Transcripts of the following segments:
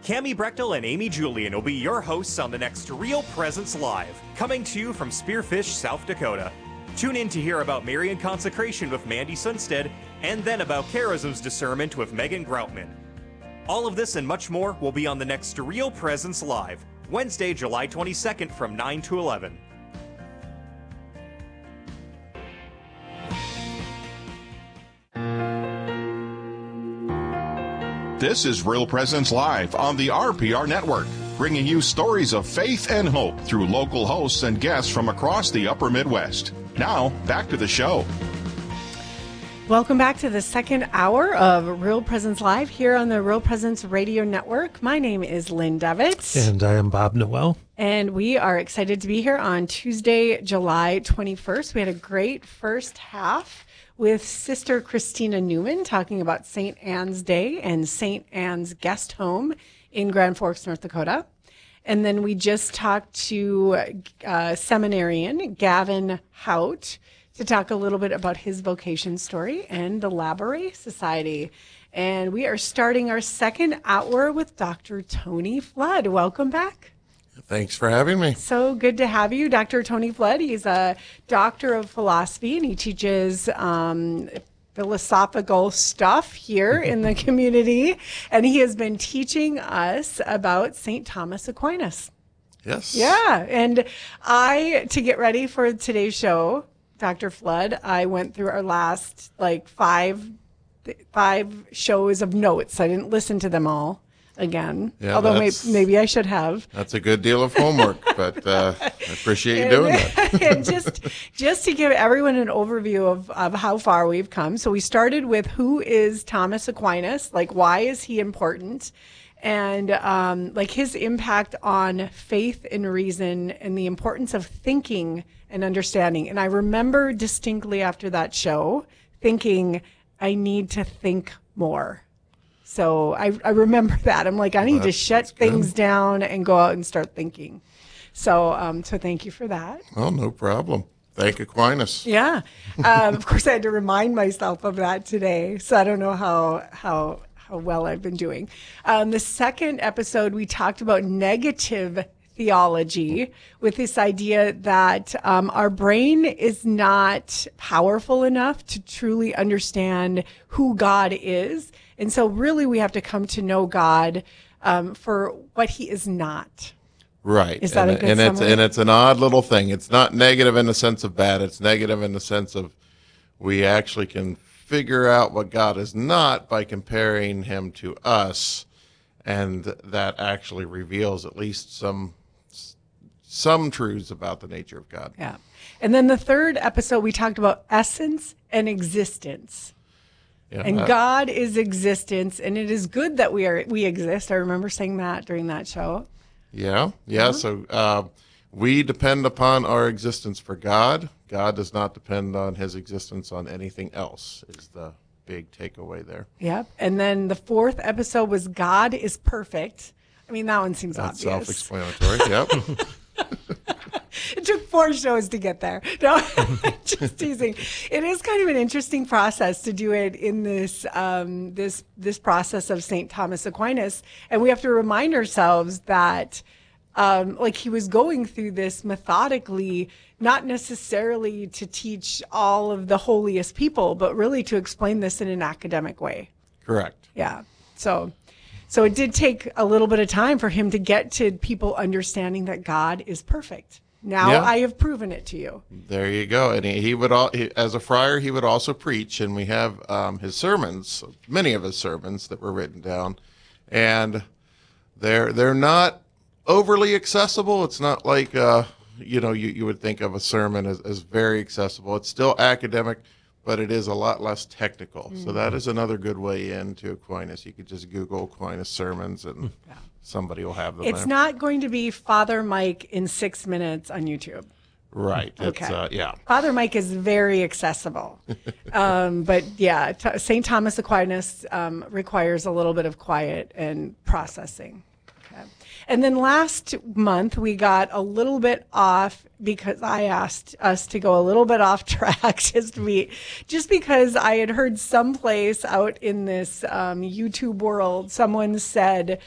Cammie Brechtel and Amy Julian will be your hosts on the next Real Presence Live, coming to you from Spearfish, South Dakota. Tune in to hear about Marian consecration with Mandy Sunstead, and then about charism's discernment with Megan Groutman. All of this and much more will be on the next Real Presence Live, Wednesday, July 22nd from 9 to 11. This is Real Presence Live on the RPR Network, bringing you stories of faith and hope through local hosts and guests from across the upper Midwest. Now, back to the show. Welcome back to the second hour of Real Presence Live here on the Real Presence Radio Network. My name is Lynn Devitt. And I am Bob Noel. And we are excited to be here on Tuesday, July 21st. We had a great first half with Sister Christina Newman talking about St. Anne's Day and St. Anne's Guest Home in Grand Forks, North Dakota. And then we just talked to seminarian Gavin Hout to talk a little bit about his vocation story and the Labouré Society. And we are starting our second hour with Dr. Tony Flood. Welcome back. Thanks for having me. So good to have you, Dr. Tony Flood. He's a doctor of philosophy, and he teaches philosophical stuff here in the community. And he has been teaching us about St. Thomas Aquinas. Yes. Yeah. And to get ready for today's show, Dr. Flood, I went through our last five shows of notes. I didn't listen to them all again, although maybe I should have. That's a good deal of homework, but I appreciate you doing that. And just to give everyone an overview of how far we've come. So we started with who is Thomas Aquinas, why is he important, and his impact on faith and reason and the importance of thinking and understanding. And I remember distinctly after that show thinking, I need to think more. So I remember that. I'm like, I need to shut things down and go out and start thinking. So thank you for that. Oh, no problem. Thank Aquinas. Yeah. Of course, I had to remind myself of that today. So I don't know how well I've been doing. The second episode, we talked about negative theology with this idea that our brain is not powerful enough to truly understand who God is. And so really we have to come to know God for what he is not. Right. Is that a good summary? And it's an odd little thing. It's not negative in the sense of bad. It's negative in the sense of we actually can figure out what God is not by comparing him to us. And that actually reveals at least some truths about the nature of God. Yeah. And then the third episode, we talked about essence and existence. Yeah, and God is existence, and it is good that we exist. I remember saying that during that show. Yeah. So we depend upon our existence for God. God does not depend on his existence on anything else, is the big takeaway there. Yep. And then the fourth episode was God is perfect. I mean, that one seems obvious. Self-explanatory, yep. It took 4 shows to get there. No, just teasing. It is kind of an interesting process to do it in this this process of St. Thomas Aquinas. And we have to remind ourselves that he was going through this methodically, not necessarily to teach all of the holiest people, but really to explain this in an academic way. Correct. Yeah. So it did take a little bit of time for him to get to people understanding that God is perfect. Now I have proven it to you. There you go. And he would as a friar, he would also preach, and we have his sermons, many of his sermons that were written down, and they're not overly accessible. It's not like you would think of a sermon as very accessible. It's still academic, but it is a lot less technical. So that is another good way into Aquinas. You could just Google Aquinas sermons and somebody will have them It's there. not going to be Father Mike in 6 minutes on YouTube. Right. Okay. Yeah. Father Mike is very accessible. But yeah, St. Thomas Aquinas requires a little bit of quiet and processing. Okay. And then last month we got a little bit off because I asked us to go a little bit off track just because I had heard someplace out in this YouTube world, someone said,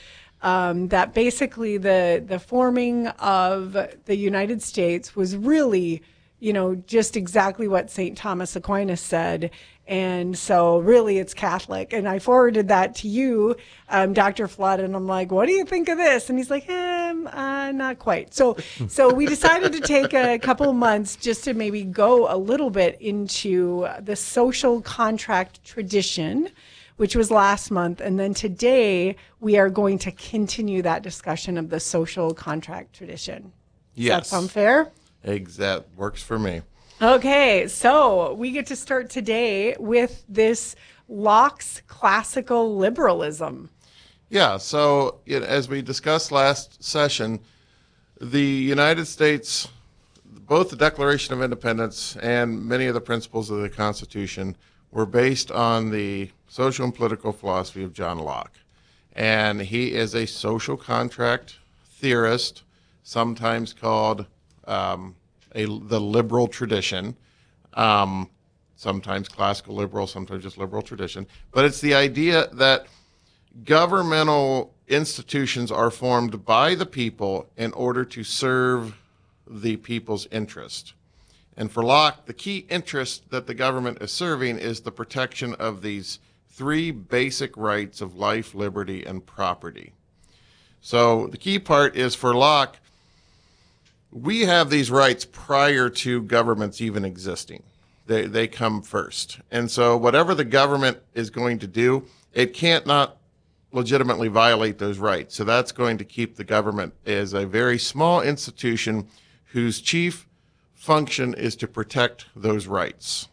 that basically the forming of the United States was really, just exactly what St. Thomas Aquinas said. And so really it's Catholic. And I forwarded that to you, Dr. Flood, and I'm like, what do you think of this? And he's like, not quite. So we decided to take a couple of months just to maybe go a little bit into the social contract tradition, which was last month. And then today we are going to continue that discussion of the social contract tradition. Yes. Does that sound fair? Exact. Works for me. Okay, so we get to start today with this Locke's classical liberalism. Yeah, so as we discussed last session, the United States, both the Declaration of Independence and many of the principles of the Constitution were based on the social and political philosophy of John Locke. And he is a social contract theorist, sometimes called the liberal tradition, sometimes classical liberal, sometimes just liberal tradition. But it's the idea that governmental institutions are formed by the people in order to serve the people's interest. And for Locke, the key interest that the government is serving is the protection of these three basic rights of life, liberty, and property. So the key part is for Locke, we have these rights prior to governments even existing. They come first. And so whatever the government is going to do, it can't not legitimately violate those rights. So that's going to keep the government as a very small institution whose chief function is to protect those rights.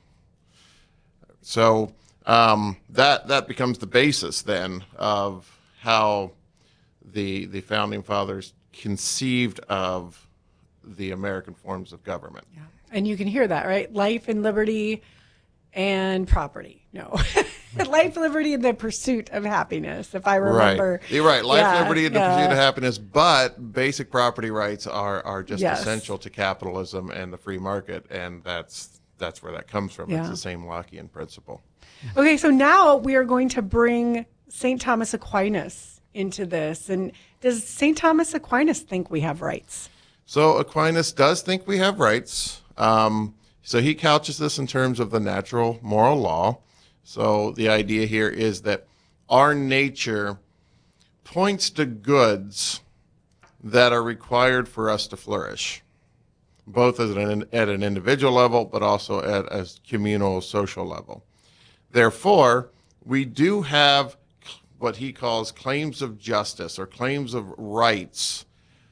So that becomes the basis then of how the Founding Fathers conceived of the American forms of government. Yeah. And you can hear that, right? Life and liberty and property. No. Life, liberty, and the pursuit of happiness, if I remember. Right. You're right. Life, liberty, and the pursuit of happiness, but basic property rights are just essential to capitalism and the free market, and that's where that comes from. Yeah. It's the same Lockean principle. Okay, so now we are going to bring St. Thomas Aquinas into this. And does St. Thomas Aquinas think we have rights? So Aquinas does think we have rights. So he couches this in terms of the natural moral law. So the idea here is that our nature points to goods that are required for us to flourish, both at an individual level, but also at a communal, social level. Therefore, we do have what he calls claims of justice or claims of rights,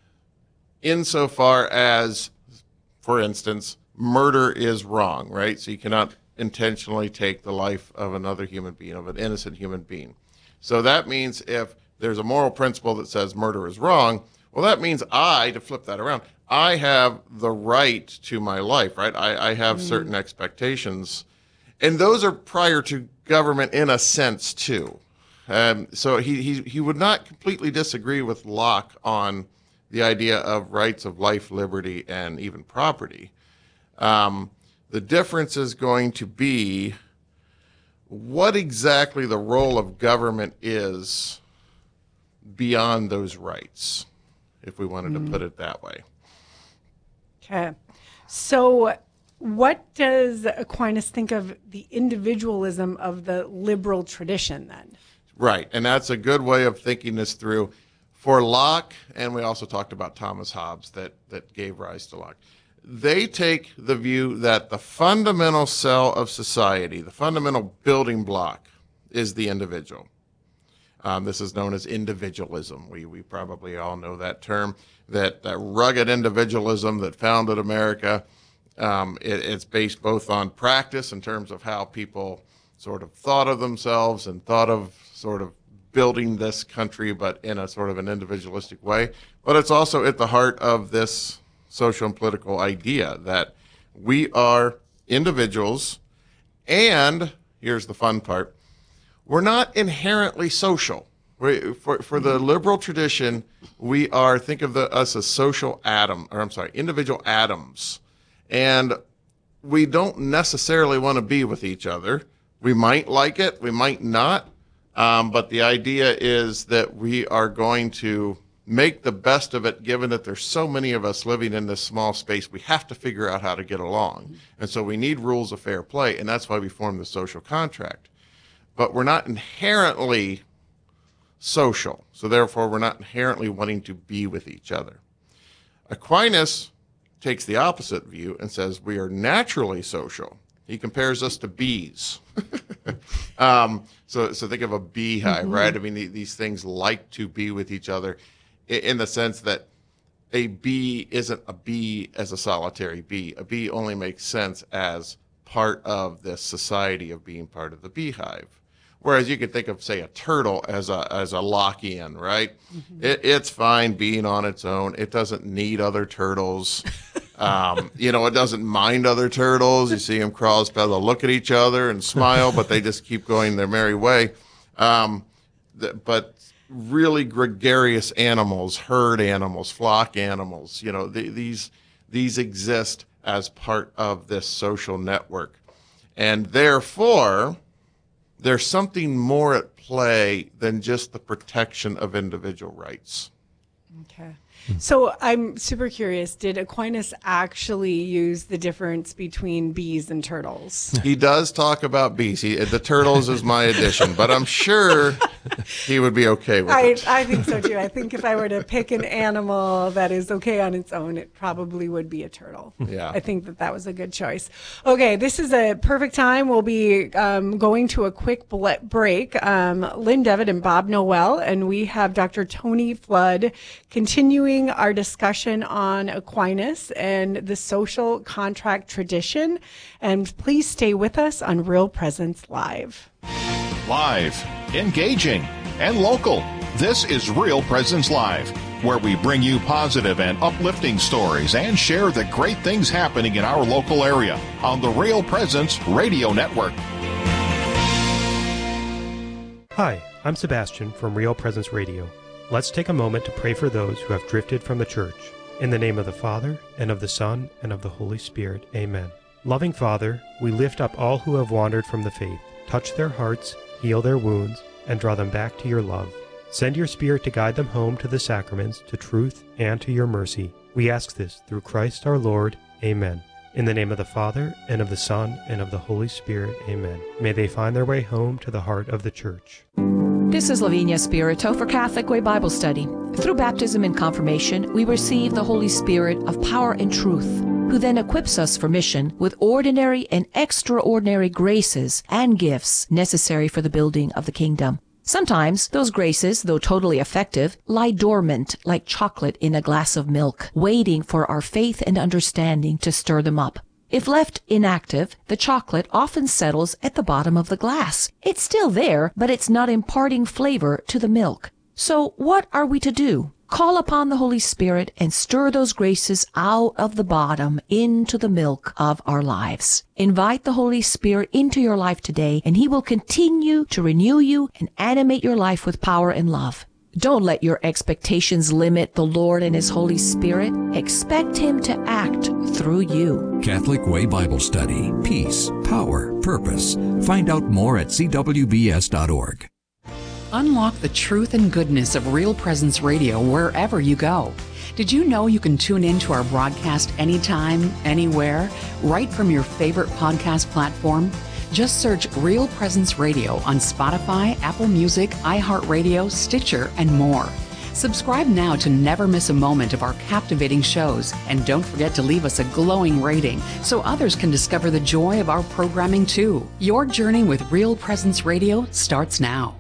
insofar as, for instance, murder is wrong, right? So you cannot intentionally take the life of another human being, of an innocent human being. So that means if there's a moral principle that says murder is wrong, well, that means to flip that around, I have the right to my life, right? I have certain expectations. And those are prior to government in a sense, too. So he would not completely disagree with Locke on the idea of rights of life, liberty, and even property. The difference is going to be what exactly the role of government is beyond those rights, if we wanted to put it that way. Okay. So what does Aquinas think of the individualism of the liberal tradition then? Right, and that's a good way of thinking this through. For Locke, and we also talked about Thomas Hobbes that gave rise to Locke, they take the view that the fundamental cell of society, the fundamental building block, is the individual. This is known as individualism. We probably all know that term, that rugged individualism that founded America. It's based both on practice in terms of how people sort of thought of themselves and thought of sort of building this country, but in a sort of an individualistic way. But it's also at the heart of this social and political idea that we are individuals, and here's the fun part, we're not inherently social. For the liberal tradition, we are, think of us as individual atoms. And we don't necessarily want to be with each other. We might like it, we might not. But the idea is that we are going to make the best of it, given that there's so many of us living in this small space. We have to figure out how to get along. And so we need rules of fair play, and that's why we formed the social contract. But we're not inherently social, so therefore we're not inherently wanting to be with each other. Aquinas takes the opposite view and says we are naturally social. He compares us to bees. So think of a beehive, right? I mean, these things like to be with each other in the sense that a bee isn't a bee as a solitary bee. A bee only makes sense as part of this society of being part of the beehive. Whereas you could think of, say, a turtle as a lock-in, right? It's fine being on its own. It doesn't need other turtles. It doesn't mind other turtles. You see them cross paths, they'll look at each other and smile, but they just keep going their merry way. But really gregarious animals, herd animals, flock animals, these exist as part of this social network. And therefore, there's something more at play than just the protection of individual rights. Okay. So I'm super curious. Did Aquinas actually use the difference between bees and turtles? He does talk about bees. The turtles is my addition, but I'm sure he would be okay with it. I think so too. I think if I were to pick an animal that is okay on its own, it probably would be a turtle. Yeah. I think that was a good choice. Okay, this is a perfect time. We'll be going to a quick break. Lynn Devitt and Bob Noel, and we have Dr. Tony Flood continuing our discussion on Aquinas and the social contract tradition. And please stay with us on Real Presence Live. Live, engaging, and local. This is Real Presence Live, where we bring you positive and uplifting stories and share the great things happening in our local area on the Real Presence Radio Network. Hi, I'm Sebastian from Real Presence Radio. Let's take a moment to pray for those who have drifted from the church. In the name of the Father, and of the Son, and of the Holy Spirit. Amen. Loving Father, we lift up all who have wandered from the faith. Touch their hearts, heal their wounds, and draw them back to your love. Send your Spirit to guide them home to the sacraments, to truth, and to your mercy. We ask this through Christ our Lord. Amen. In the name of the Father, and of the Son, and of the Holy Spirit. Amen. May they find their way home to the heart of the church. This is Lavinia Spirito for Catholic Way Bible Study. Through baptism and confirmation, we receive the Holy Spirit of power and truth, who then equips us for mission with ordinary and extraordinary graces and gifts necessary for the building of the kingdom. Sometimes those graces, though totally effective, lie dormant like chocolate in a glass of milk, waiting for our faith and understanding to stir them up. If left inactive, the chocolate often settles at the bottom of the glass. It's still there, but it's not imparting flavor to the milk. So what are we to do? Call upon the Holy Spirit and stir those graces out of the bottom into the milk of our lives. Invite the Holy Spirit into your life today, and He will continue to renew you and animate your life with power and love. Don't let your expectations limit the Lord and His Holy Spirit. Expect Him to act through you. Catholic Way Bible Study. Peace, power, purpose. Find out more at cwbs.org. Unlock the truth and goodness of Real Presence Radio wherever you go. Did you know you can tune in to our broadcast anytime, anywhere, right from your favorite podcast platform? Just search Real Presence Radio on Spotify, Apple Music, iHeartRadio, Stitcher, and more. Subscribe now to never miss a moment of our captivating shows, and don't forget to leave us a glowing rating so others can discover the joy of our programming too. Your journey with Real Presence Radio starts now.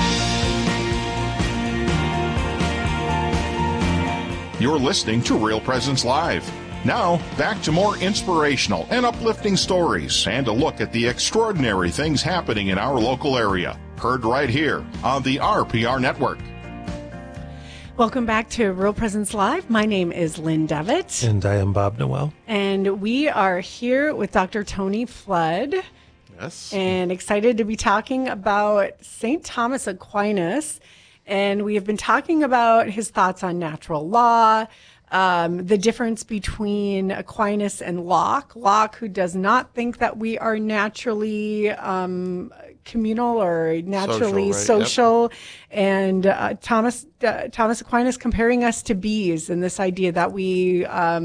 You're listening to Real Presence Live. Now, back to more inspirational and uplifting stories and a look at the extraordinary things happening in our local area. Heard right here on the RPR Network. Welcome back to Real Presence Live. My name is Lynn Devitt. And I am Bob Noel. And we are here with Dr. Tony Flood. Yes. And excited to be talking about St. Thomas Aquinas. And we have been talking about his thoughts on natural law, the difference between Aquinas and Locke. Locke, who does not think that we are naturally communal or naturally social, social. And Thomas Aquinas comparing us to bees, and this idea that we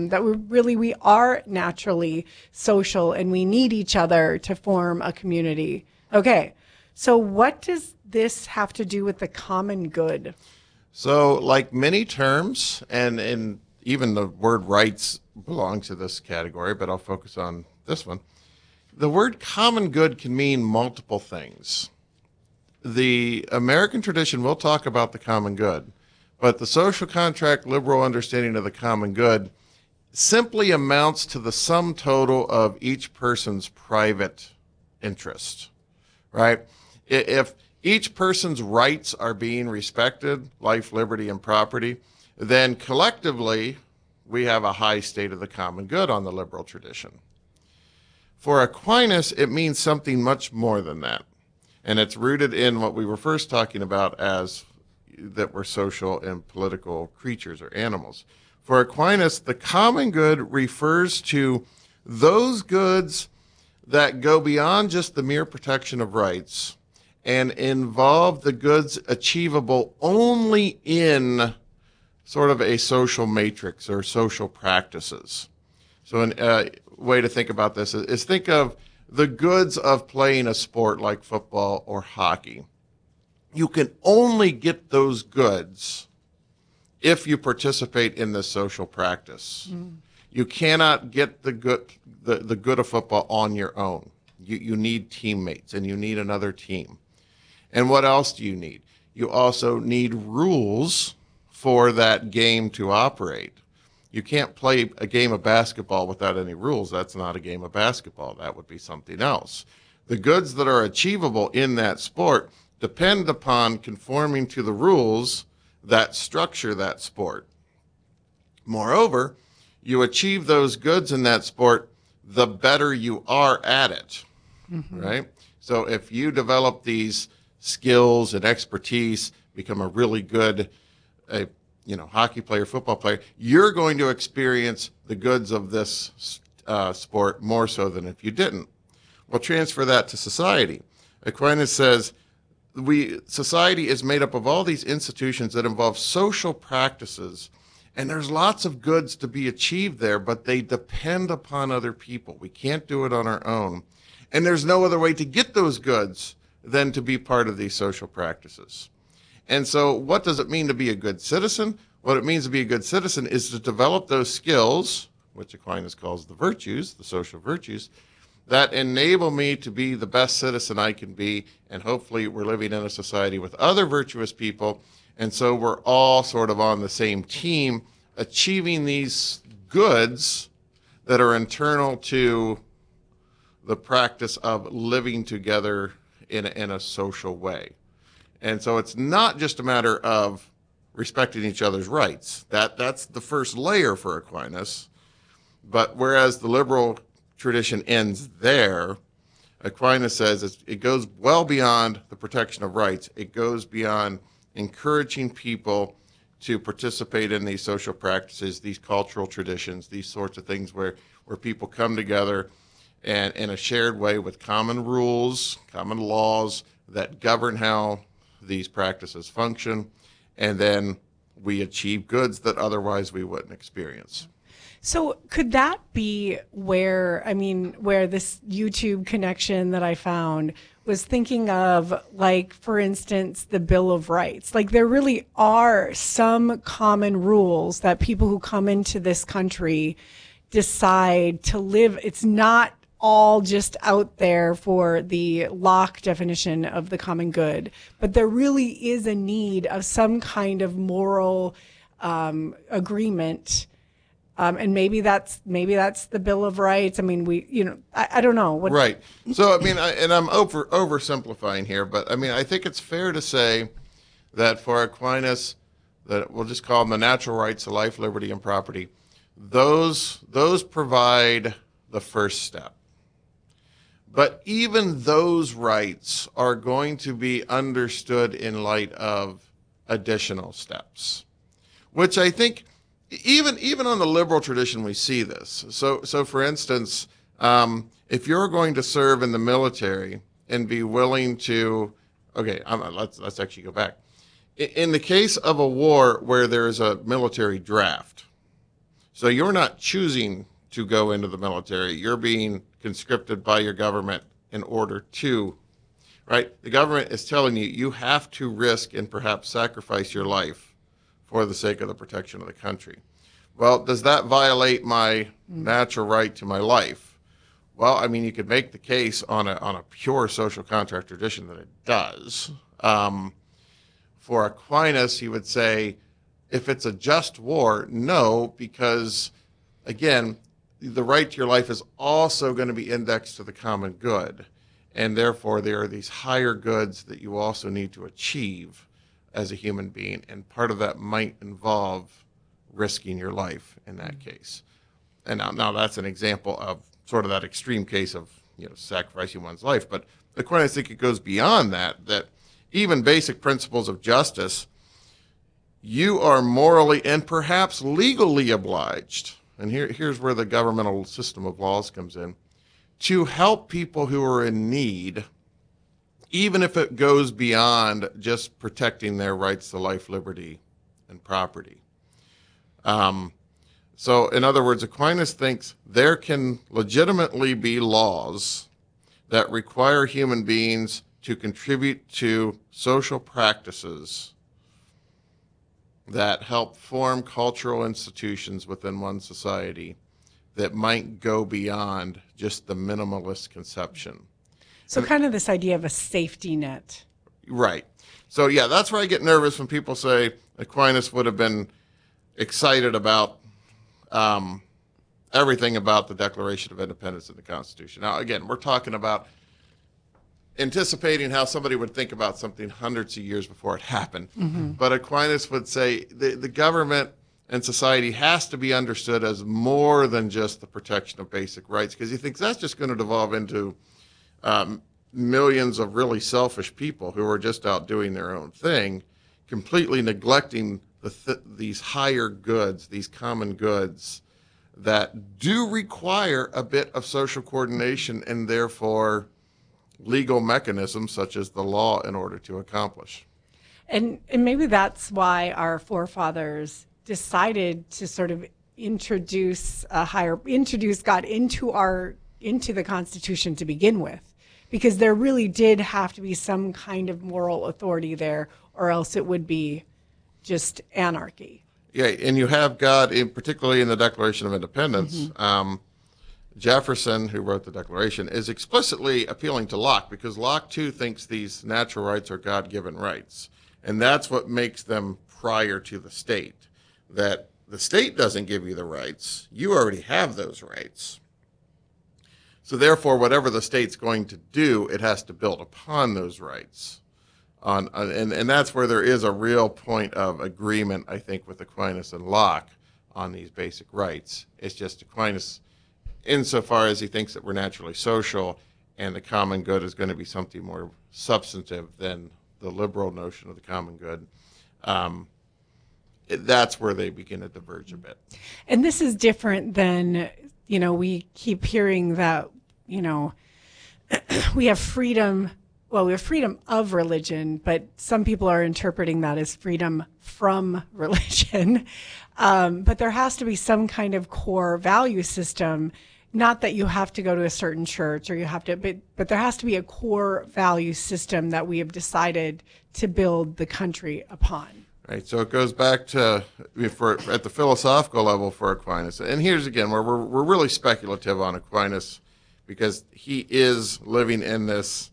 are naturally social and we need each other to form a community. Okay, so what does this have to do with the common good? So, like many terms, and even the word rights belongs to this category, but I'll focus on this one. The word common good can mean multiple things. The American tradition will talk about the common good, but the social contract liberal understanding of the common good simply amounts to the sum total of each person's private interest, right? If each person's rights are being respected, life, liberty, and property, then collectively we have a high state of the common good on the liberal tradition. For Aquinas, it means something much more than that. And it's rooted in what we were first talking about as that we're social and political creatures or animals. For Aquinas, the common good refers to those goods that go beyond just the mere protection of rights and involve the goods achievable only in sort of a social matrix or social practices. So a way to think about this is think of the goods of playing a sport like football or hockey. You can only get those goods if you participate in this social practice. You cannot get the good of football on your own. You need teammates and you need another team. And what else do you need? You also need rules for that game to operate. You can't play a game of basketball without any rules. That's not a game of basketball. That would be something else. The goods that are achievable in that sport depend upon conforming to the rules that structure that sport. Moreover, you achieve those goods in that sport, the better you are at it, right? So if you develop these skills and expertise, become a really good hockey player, football player, you're going to experience the goods of this sport more so than if you didn't. Well, transfer that to society. Aquinas says society is made up of all these institutions that involve social practices, and there's lots of goods to be achieved there, but they depend upon other people. We can't do it on our own. And there's no other way to get those goods than to be part of these social practices. And so what does it mean to be a good citizen? What it means to be a good citizen is to develop those skills, which Aquinas calls the virtues, the social virtues, that enable me to be the best citizen I can be. And hopefully we're living in a society with other virtuous people. And so we're all sort of on the same team, achieving these goods that are internal to the practice of living together in a social way. And so it's not just a matter of respecting each other's rights. That's the first layer for Aquinas. But whereas the liberal tradition ends there, Aquinas says it goes well beyond the protection of rights. It goes beyond encouraging people to participate in these social practices, these cultural traditions, these sorts of things where people come together and in a shared way with common rules, common laws that govern how these practices function, and then we achieve goods that otherwise we wouldn't experience. So could that be where this YouTube connection that I found was thinking of, like, for instance, the Bill of Rights? Like, there really are some common rules that people who come into this country decide to live. It's not all just out there for the Locke definition of the common good, but there really is a need of some kind of moral agreement. And maybe that's the Bill of Rights. I mean, I don't know. Right. So, and I'm oversimplifying here, but I think it's fair to say that for Aquinas, that we'll just call them the natural rights of life, liberty, and property, those provide the first step. But even those rights are going to be understood in light of additional steps, which I think even on the liberal tradition we see this. So for instance, if you're going to serve in the military, and be willing to, let's actually go back. In the case of a war where there's a military draft, so you're not choosing to go into the military, you're being conscripted by your government in order to, right? The government is telling you, you have to risk and perhaps sacrifice your life for the sake of the protection of the country. Well, does that violate my natural right to my life? Well, I mean, you could make the case on a pure social contract tradition that it does. For Aquinas, he would say, if it's a just war, no, because, again, the right to your life is also going to be indexed to the common good. And therefore, there are these higher goods that you also need to achieve as a human being. And part of that might involve risking your life in that case. And now that's an example of sort of that extreme case of, sacrificing one's life. But Aquinas, I think it goes beyond that even basic principles of justice, you are morally and perhaps legally obliged, and here's where the governmental system of laws comes in, to help people who are in need, even if it goes beyond just protecting their rights to life, liberty, and property. So in other words, Aquinas thinks there can legitimately be laws that require human beings to contribute to social practices that help form cultural institutions within one society that might go beyond just the minimalist conception. So kind of this idea of a safety net. Right. So yeah, that's where I get nervous when people say Aquinas would have been excited about everything about the Declaration of Independence and the Constitution. Now, again, we're talking about anticipating how somebody would think about something hundreds of years before it happened. Mm-hmm. But Aquinas would say the government and society has to be understood as more than just the protection of basic rights, because he thinks that's just going to devolve into millions of really selfish people who are just out doing their own thing, completely neglecting these higher goods, these common goods that do require a bit of social coordination and therefore legal mechanisms such as the law in order to accomplish. And maybe that's why our forefathers decided to sort of introduce God into the Constitution to begin with, because there really did have to be some kind of moral authority there, or else it would be just anarchy. Yeah, and you have God, particularly in the Declaration of Independence. Mm-hmm. Jefferson, who wrote the Declaration, is explicitly appealing to Locke, because Locke, too, thinks these natural rights are God-given rights. And that's what makes them prior to the state, that the state doesn't give you the rights. You already have those rights. So therefore, whatever the state's going to do, it has to build upon those rights. And that's where there is a real point of agreement, I think, with Aquinas and Locke on these basic rights. It's just Aquinas, insofar as he thinks that we're naturally social and the common good is going to be something more substantive than the liberal notion of the common good, that's where they begin to diverge a bit. And this is different than, we keep hearing that, we have freedom. Well, we have freedom of religion, but some people are interpreting that as freedom from religion. But there has to be some kind of core value system. Not that you have to go to a certain church or you have to, but there has to be a core value system that we have decided to build the country upon. Right. So it goes back to at the philosophical level for Aquinas. And here's again where we're really speculative on Aquinas, because he is living in this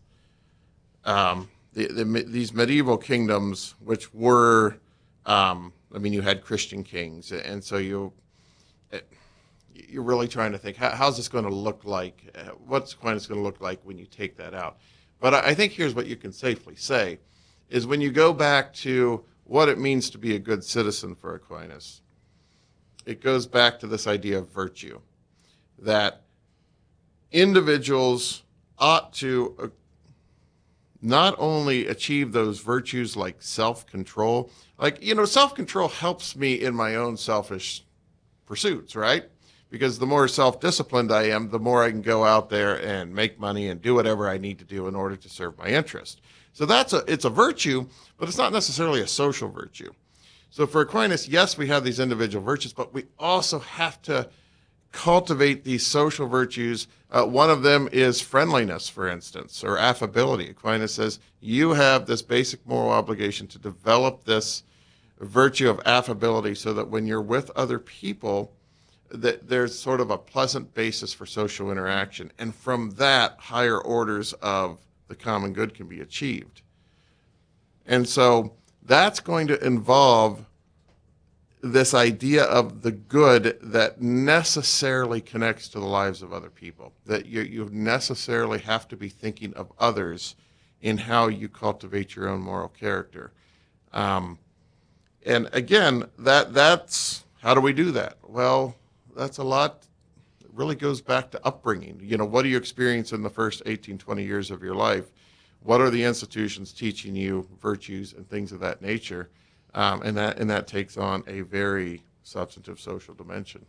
these medieval kingdoms, which were you had Christian kings, and so you're really trying to think, how's this going to look like? What's Aquinas going to look like when you take that out? But I think here's what you can safely say, is when you go back to what it means to be a good citizen for Aquinas, it goes back to this idea of virtue, that individuals ought to not only achieve those virtues like self-control, self-control helps me in my own selfish pursuits, right? because the more self-disciplined I am, the more I can go out there and make money and do whatever I need to do in order to serve my interest. So it's a virtue, but it's not necessarily a social virtue. So for Aquinas, yes, we have these individual virtues, but we also have to cultivate these social virtues. One of them is friendliness, for instance, or affability. Aquinas says you have this basic moral obligation to develop this virtue of affability so that when you're with other people, that there's sort of a pleasant basis for social interaction. And from that, higher orders of the common good can be achieved. And so that's going to involve this idea of the good that necessarily connects to the lives of other people, that you necessarily have to be thinking of others in how you cultivate your own moral character. And again, that's how do we do that? Well, that's a lot. It really goes back to upbringing. What do you experience in the first 18, 20 years of your life? What are the institutions teaching you virtues and things of that nature? And that takes on a very substantive social dimension.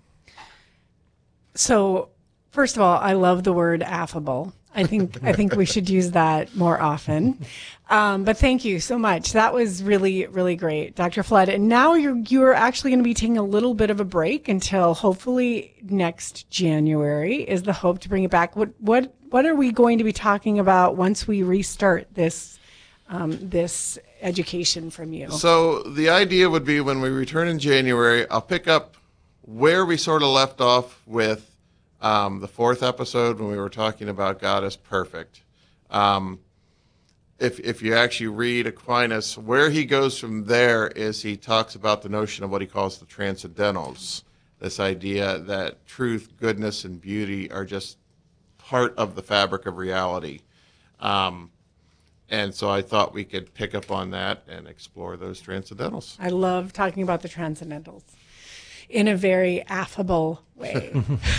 So, first of all, I love the word affable. I think we should use that more often. But thank you so much. That was really, really great, Dr. Flood. And now you're actually going to be taking a little bit of a break until hopefully next January is the hope to bring it back. What are we going to be talking about once we restart this education from you? So the idea would be when we return in January, I'll pick up where we sort of left off with the fourth episode when we were talking about God as perfect. If you actually read Aquinas, where he goes from there is he talks about the notion of what he calls the transcendentals, this idea that truth, goodness, and beauty are just part of the fabric of reality. And so I thought we could pick up on that and explore those transcendentals. I love talking about the transcendentals in a very affable way.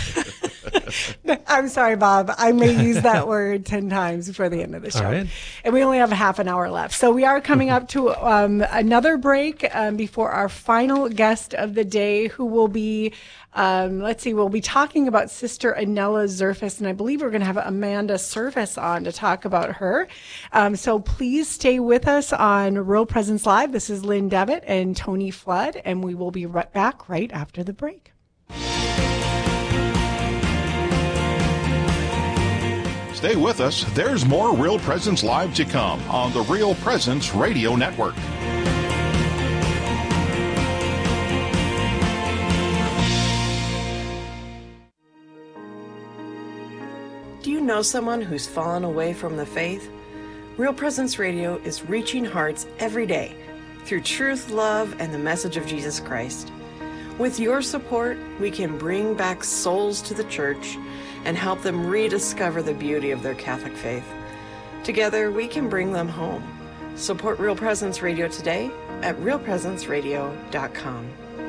I'm sorry, Bob. I may use that word 10 times before the end of the show. Right. And we only have a half an hour left. So we are coming up to another break before our final guest of the day, who will be, we'll be talking about Sister Anella Zerfas, and I believe we're going to have Amanda Service on to talk about her. So please stay with us on Real Presence Live. This is Lynn Devitt and Tony Flood, and we will be right back right after the break. Stay with us. There's more Real Presence Live to come on the Real Presence Radio Network. Do you know someone who's fallen away from the faith? Real Presence Radio is reaching hearts every day through truth, love, and the message of Jesus Christ. With your support, we can bring back souls to the church and help them rediscover the beauty of their Catholic faith. Together, we can bring them home. Support Real Presence Radio today at realpresenceradio.com.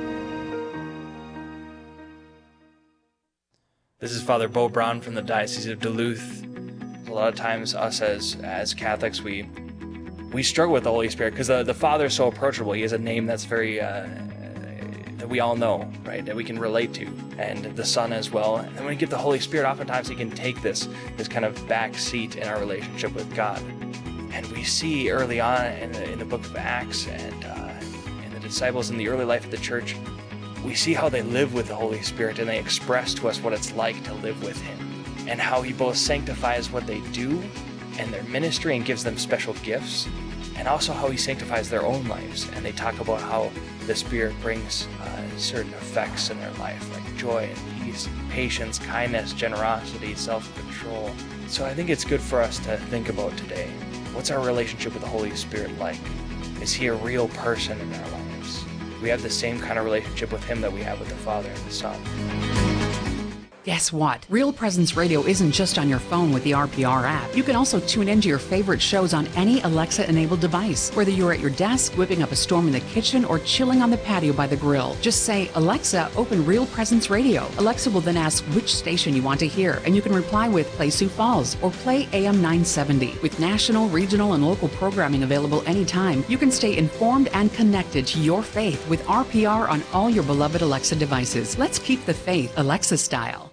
This is Father Bo Brown from the Diocese of Duluth. A lot of times us as Catholics, we struggle with the Holy Spirit because the Father is so approachable. He has a name that's very that we all know, right? That we can relate to, and the Son as well. And when we get the Holy Spirit, oftentimes He can take this kind of back seat in our relationship with God. And we see early on in the book of Acts and in the disciples in the early life of the church, we see how they live with the Holy Spirit, and they express to us what it's like to live with Him, and how He both sanctifies what they do and their ministry and gives them special gifts, and also how He sanctifies their own lives. And they talk about how the Spirit brings certain effects in their life, like joy and peace, patience, kindness, generosity, self-control. So I think it's good for us to think about today. What's our relationship with the Holy Spirit like? Is He a real person in our lives? Do we have the same kind of relationship with Him that we have with the Father and the Son? Guess what? Real Presence Radio isn't just on your phone with the RPR app. You can also tune into your favorite shows on any Alexa-enabled device, whether you're at your desk, whipping up a storm in the kitchen, or chilling on the patio by the grill. Just say, Alexa, open Real Presence Radio. Alexa will then ask which station you want to hear, and you can reply with Play Sioux Falls or Play AM 970. With national, regional, and local programming available anytime, you can stay informed and connected to your faith with RPR on all your beloved Alexa devices. Let's keep the faith Alexa style.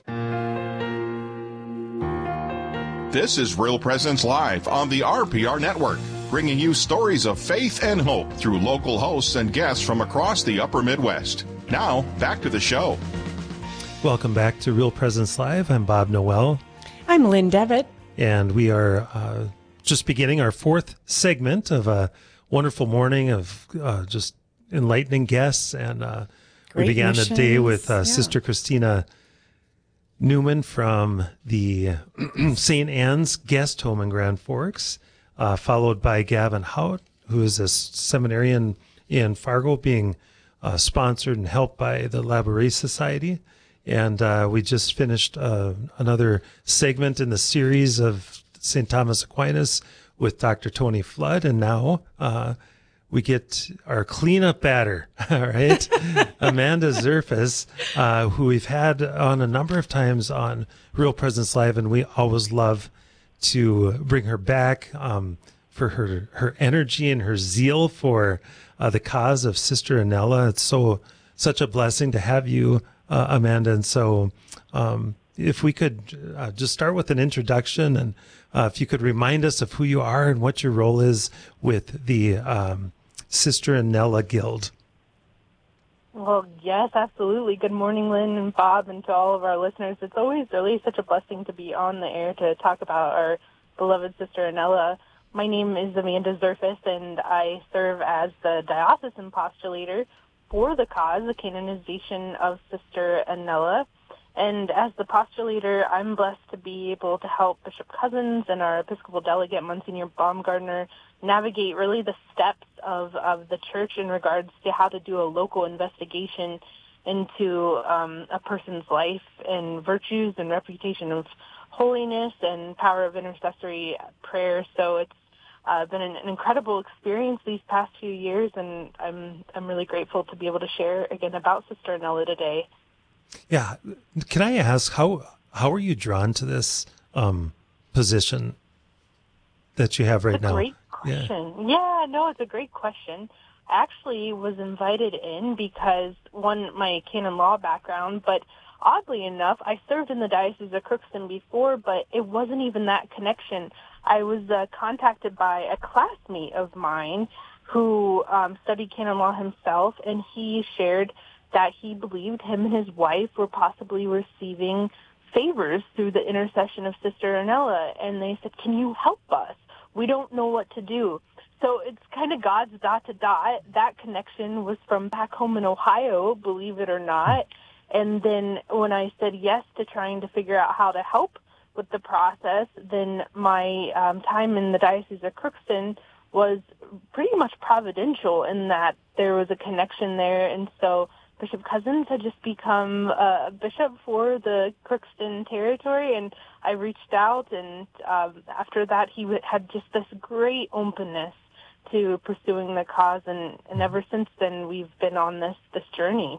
This is Real Presence Live on the RPR Network, bringing you stories of faith and hope through local hosts and guests from across the upper Midwest. Now, back to the show. Welcome back to Real Presence Live. I'm Bob Noel. I'm Lynn Devitt. And we are just beginning our fourth segment of a wonderful morning of just enlightening guests. And we began the day with Sister Christina Newman from the St. Anne's Guest Home in Grand Forks, followed by Gavin Hout, who is a seminarian in Fargo, being sponsored and helped by the Labouré Society. And we just finished another segment in the series of St. Thomas Aquinas with Dr. Tony Flood. And now we get our cleanup batter, all right? Amanda Zerfas, who we've had on a number of times on Real Presence Live, and we always love to bring her back for her energy and her zeal for the cause of Sister Anella. It's such a blessing to have you, Amanda. And so if we could just start with an introduction, and if you could remind us of who you are and what your role is with the Sister Anella Guild. Well, yes, absolutely. Good morning, Lynn and Bob, and to all of our listeners. It's always really such a blessing to be on the air to talk about our beloved Sister Anella. My name is Amanda Zerfas, and I serve as the diocesan postulator for the cause, the canonization of Sister Anella. And as the postulator, I'm blessed to be able to help Bishop Cousins and our Episcopal delegate, Monsignor Baumgardner, navigate really the steps of the church in regards to how to do a local investigation into a person's life and virtues and reputation of holiness and power of intercessory prayer. So it's been an incredible experience these past few years, and I'm really grateful to be able to share again about Sister Anella today. Yeah. Can I ask, how are you drawn to this position that you have right now? Great question. Yeah, no, it's a great question. I actually was invited in because, one, my canon law background, but oddly enough, I served in the Diocese of Crookston before, but it wasn't even that connection. I was contacted by a classmate of mine who studied canon law himself, and he shared that he believed him and his wife were possibly receiving favors through the intercession of Sister Anella. And they said, can you help us? We don't know what to do. So it's kind of God's dot to dot. That connection was from back home in Ohio, believe it or not. And then when I said yes to trying to figure out how to help with the process, then my time in the Diocese of Crookston was pretty much providential in that there was a connection there. And so Bishop Cousins had just become a bishop for the Crookston territory, and I reached out, and after that he had just this great openness to pursuing the cause, and ever since then we've been on this journey.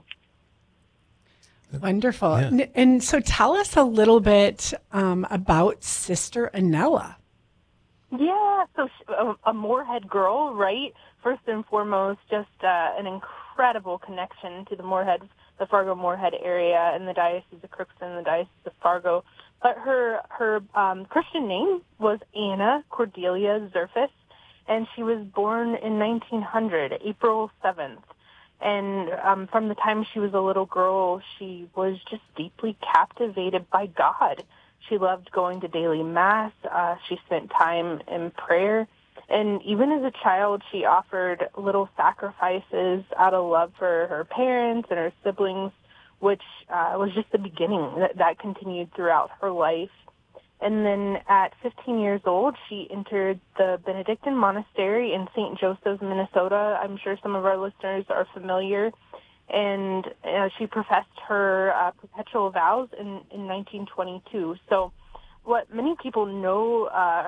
Wonderful. Yeah. And so tell us a little bit about Sister Anella. Yeah, so a Moorhead girl, right? First and foremost, just an incredible connection to the Fargo-Moorhead area and the Diocese of Crookston, the Diocese of Fargo. But her Christian name was Anna Cordelia Zerfas, and she was born in 1900, April 7th. And from the time she was a little girl, she was just deeply captivated by God. She loved going to daily mass. She spent time in prayer. And even as a child, she offered little sacrifices out of love for her parents and her siblings, which was just the beginning. That continued throughout her life. And then at 15 years old, she entered the Benedictine Monastery in St. Joseph's, Minnesota. I'm sure some of our listeners are familiar. and she professed her perpetual vows in 1922. So what many people know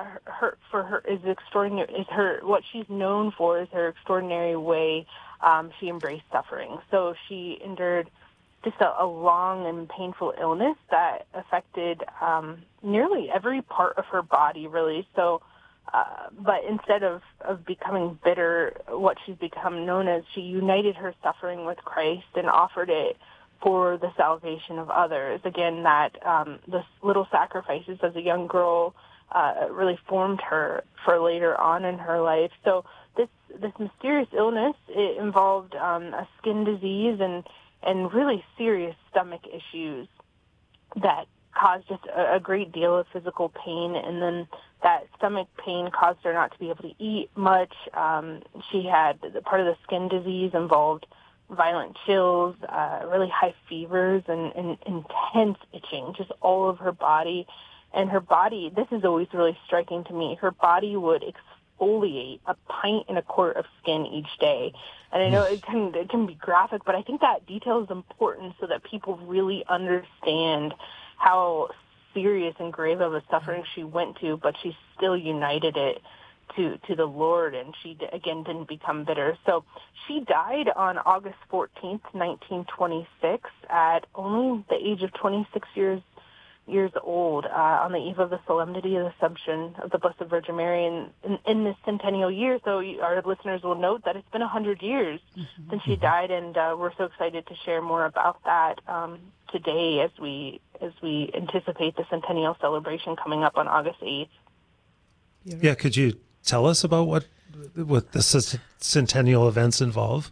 what she's known for is her extraordinary way she embraced suffering. So she endured just a long and painful illness that affected nearly every part of her body, really. So, but instead of becoming bitter, what she's become known as, she united her suffering with Christ and offered it for the salvation of others. Again, that the little sacrifices as a young girl really formed her for later on in her life. So this mysterious illness, it involved a skin disease and really serious stomach issues that caused just a great deal of physical pain, and then that stomach pain caused her not to be able to eat much. She had part of the skin disease involved violent chills, really high fevers, and intense itching, just all of her body. And her body, this is always really striking to me, her body would exfoliate 1.25 pints of skin each day. And I know it can be graphic, but I think that detail is important so that people really understand how serious and grave of a suffering she went to, but she still united it to the Lord, and she, again, didn't become bitter. So she died on August 14th, 1926, at only the age of 26 years old, on the eve of the Solemnity of the Assumption of the Blessed Virgin Mary in this centennial year. So our listeners will note that it's been 100 years since she died, and we're so excited to share more about that today as we anticipate the centennial celebration coming up on August 8th. Yeah, could you tell us about what the centennial events involve?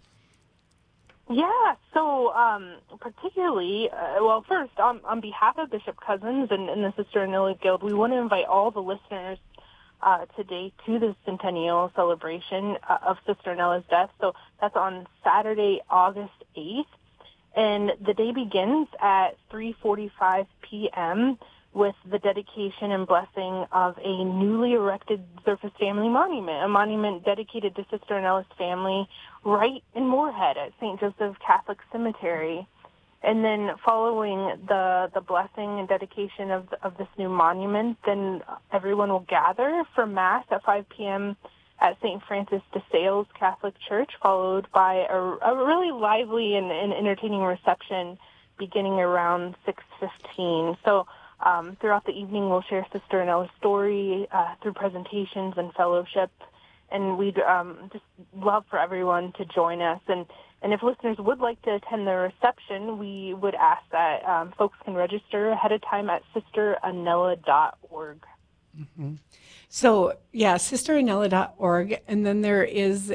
Yeah, so particularly, first, on behalf of Bishop Cousins and the Sister Anilla Guild, we want to invite all the listeners today to the centennial celebration of Sister Anilla's death. So that's on Saturday, August 8th, and the day begins at 3:45 p.m., with the dedication and blessing of a newly erected Surface Family Monument, a monument dedicated to Sister Anilla's family right in Moorhead at St. Joseph Catholic Cemetery. And then following the blessing and dedication of this new monument, then everyone will gather for Mass at 5 p.m. at St. Francis de Sales Catholic Church, followed by a really lively and entertaining reception beginning around 6:15. So throughout the evening, we'll share Sister Anilla's story through presentations and fellowship, and we'd just love for everyone to join us. And if listeners would like to attend the reception, we would ask that folks can register ahead of time at sisteranilla.org. Mm-hmm. So, yeah, sisteranilla.org, and then there is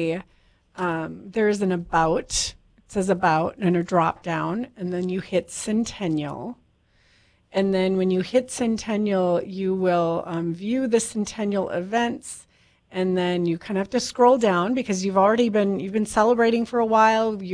an about. It says about and a drop down, and then you hit Centennial. And then when you hit Centennial, you will view the Centennial events, and then you kind of have to scroll down because you've been celebrating for a while.